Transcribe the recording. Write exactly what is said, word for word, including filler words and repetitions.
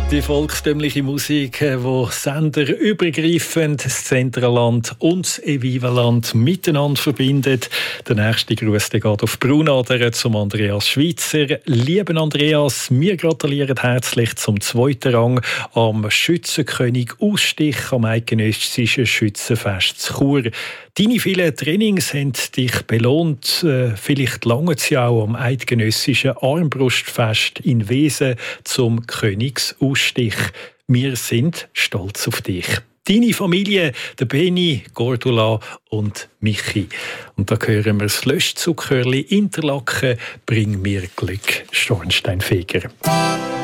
Die volkstümliche Musik, die Sender übergreifend das Zentraland und das Evivaland miteinander verbindet. Der nächste Gruß geht auf Brunader zum Andreas Schweitzer. Lieber Andreas, wir gratulieren herzlich zum zweiten Rang am Schützenkönig-Ausstich am Eidgenössischen Schützenfest zu Chur. Deine vielen Trainings haben dich belohnt. Vielleicht lange sie auch am Eidgenössischen Armbrustfest in Wesen zum Königsausstich. Wir sind stolz auf dich. Deine Familie, der Beni, Gordula und Michi. Und da hören wir das Löschzuckerli Interlaken, bring mir Glück, Schornsteinfeger.